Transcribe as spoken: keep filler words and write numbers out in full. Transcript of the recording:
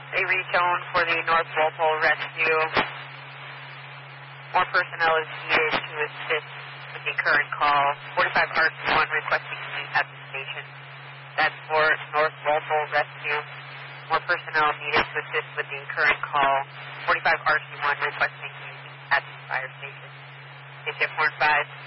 They retone for the North Walpole rescue. More personnel is needed to assist with the current call. forty-five R T one requesting unit at the station. That's for North Walpole rescue. More personnel needed to assist with the current call. forty-five R T one requesting unit at the fire station. K C F four and five.